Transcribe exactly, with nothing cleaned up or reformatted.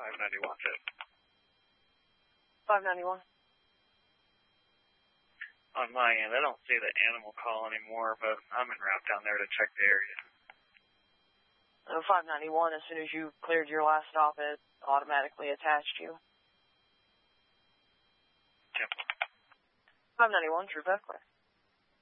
five ninety-one, Jet. five ninety-one. On my end, I don't see the animal call anymore, but I'm en route down there to check the area. Uh, five ninety-one, as soon as you cleared your last stop, it automatically attached you. Yep. five ninety-one, True Path Clear.